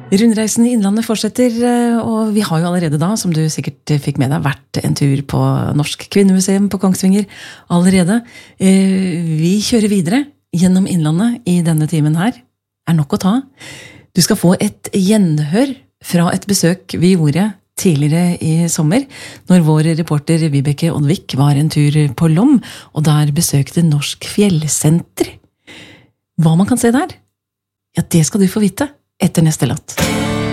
Rundreisen i Innlandet fortsetter, og vi har jo allerede da, som du sikkert fikk med deg, vært en tur på Norsk Kvinnemuseum på Kongsvinger allerede. Vi kjører videre gjennom Innlandet i denne timen her. Nok å ta. Du skal få et gjenhør fra et besøk vi gjorde tidligere i sommer, når vår reporter Vibeke Oddvik var en tur på Lom, og der besøkte Norsk Fjellsenter. Hva man kan se der? Ja, det skal du få vite etter neste låt.